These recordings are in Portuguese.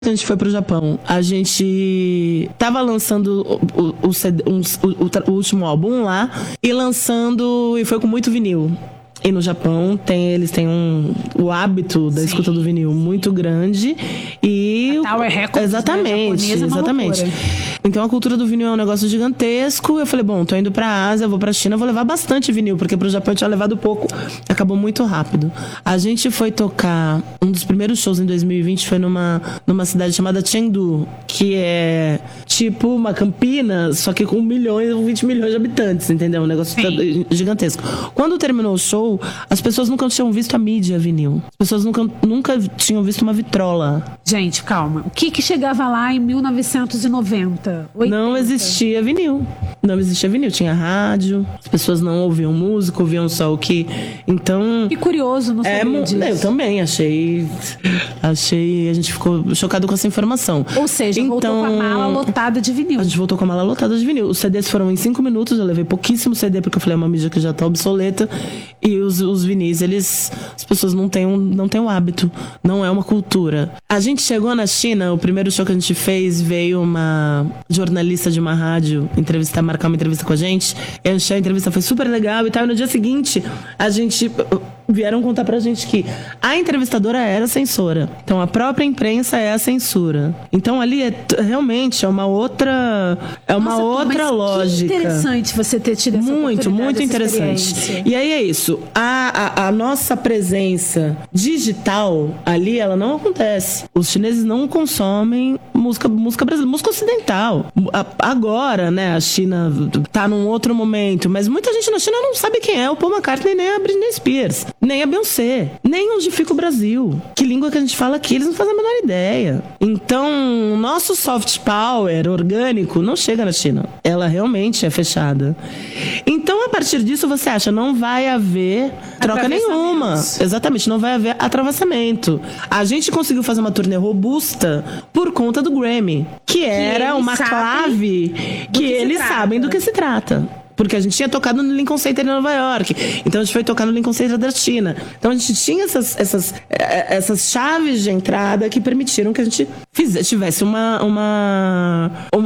A gente foi pro Japão. A gente tava lançando o último álbum lá e lançando, e foi com muito vinil. E no Japão eles têm o hábito da escuta do vinil muito grande. E a Tower Records, exatamente, né, exatamente. Então a cultura do vinil é um negócio gigantesco. Eu falei, bom, tô indo pra Ásia, vou pra China, vou levar bastante vinil, porque pro Japão eu tinha levado pouco, acabou muito rápido. A gente foi tocar, um dos primeiros shows em 2020 foi numa cidade chamada Chengdu, que é tipo uma Campinas, só que com 20 milhões de habitantes, entendeu? Um negócio gigantesco. Quando terminou o show, as pessoas nunca tinham visto a mídia vinil. As pessoas nunca tinham visto uma vitrola. Gente, calma. O que chegava lá em 1990? 80? Não existia vinil. Não existia vinil. Tinha rádio. As pessoas não ouviam música, ouviam só o que... Então... Que curioso, não sabia disso. Eu também achei... A gente ficou chocado com essa informação. Ou seja, voltou com a mala lotada de vinil. A gente voltou com a mala lotada de vinil. Os CDs foram em 5 minutos. Eu levei pouquíssimo CD, porque eu falei, é uma mídia que já tá obsoleta. E os vinis, as pessoas não têm o hábito. Não é uma cultura. A gente chegou na China, o primeiro show que a gente fez, veio uma jornalista de uma rádio marcar uma entrevista com a gente. E a entrevista foi super legal e tal. E no dia seguinte, vieram contar pra gente que a entrevistadora era censora. Então a própria imprensa é a censura. Então ali realmente é uma outra lógica. Que interessante você ter tido essa oportunidade, muito interessante. E aí é isso. A nossa presença digital ali, ela não acontece. Os chineses não consomem música brasileira, música ocidental. Agora, né, a China tá num outro momento, mas muita gente na China não sabe quem é o Paul McCartney, nem a Britney Spears, nem a Beyoncé, nem onde fica o Brasil. Que língua que a gente fala aqui, eles não fazem a menor ideia. Então, o nosso soft power orgânico não chega na China. Ela realmente é fechada. Então, a partir disso, você acha, não vai haver troca nenhuma. Exatamente, não vai haver atravessamento. A gente conseguiu fazer uma turnê robusta por conta do Grammy, que era uma clave que eles sabem do que se trata. Porque a gente tinha tocado no Lincoln Center em Nova York. Então a gente foi tocar no Lincoln Center da China. Então a gente tinha essas chaves de entrada que permitiram que a gente tivesse uma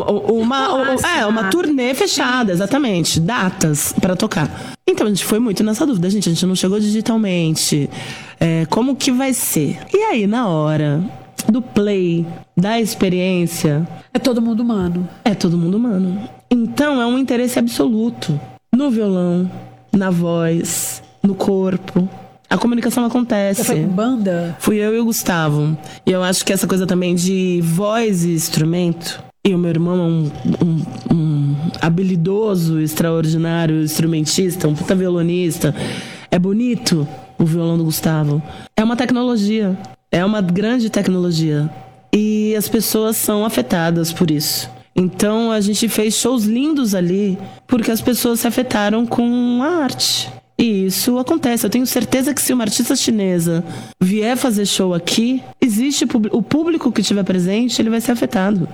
turnê fechada, exatamente. Datas para tocar. Então a gente foi muito nessa dúvida, gente. A gente não chegou digitalmente. Como que vai ser? E aí, na hora do play, da experiência... É todo mundo humano. É todo mundo humano. Então, é um interesse absoluto no violão, na voz, no corpo. A comunicação acontece. Você foi com banda? Fui eu e o Gustavo. E eu acho que essa coisa também de voz e instrumento... E o meu irmão é um habilidoso, extraordinário instrumentista, um puta violonista. É bonito o violão do Gustavo. É uma tecnologia. É uma grande tecnologia. E as pessoas são afetadas por isso. Então a gente fez shows lindos ali porque as pessoas se afetaram com a arte. E isso acontece. Eu tenho certeza que se uma artista chinesa vier fazer show aqui, existe o público que estiver presente, ele vai ser afetado.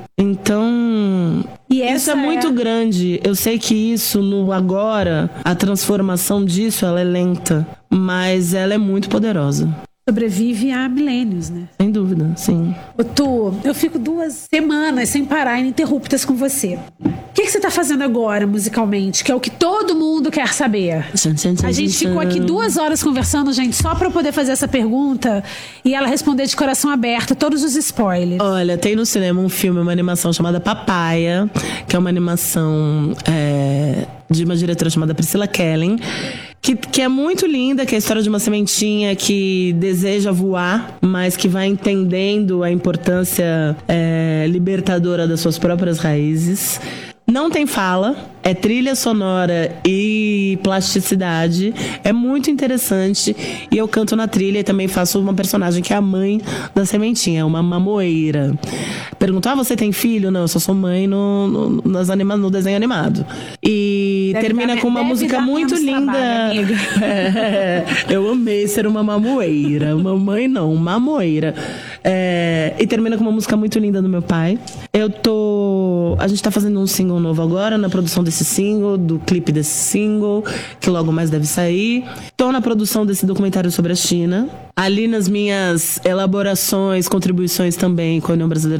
Então, isso é muito grande. Eu sei que isso, no agora, a transformação disso, ela é lenta, mas ela é muito poderosa. Sobrevive há milênios, né? Sem dúvida, sim. Tu, eu fico 2 semanas sem parar, ininterruptas com você. O que você tá fazendo agora, musicalmente? Que é o que todo mundo quer saber. A gente ficou aqui 2 horas conversando, gente, só pra eu poder fazer essa pergunta e ela responder de coração aberto todos os spoilers. Olha, tem no cinema um filme, uma animação chamada Papaya, que é uma animação de uma diretora chamada Priscilla Kellen, que é muito linda, que é a história de uma sementinha que deseja voar, mas que vai entendendo a importância libertadora das suas próprias raízes. Não tem fala, é trilha sonora e plasticidade. É muito interessante. E eu canto na trilha e também faço uma personagem que é a mãe da sementinha, uma mamoeira. Perguntou, você tem filho? Não, eu só sou mãe no desenho animado. E termina com uma música muito linda. Trabalho, eu amei ser uma mamoeira. Mamãe não, mamoeira. E termina com uma música muito linda do meu pai. Eu tô A gente tá fazendo um single novo agora, na produção desse single, do clipe desse single, que logo mais deve sair. Tô na produção desse documentário sobre a China. Ali nas minhas elaborações, contribuições também com a União Brasileira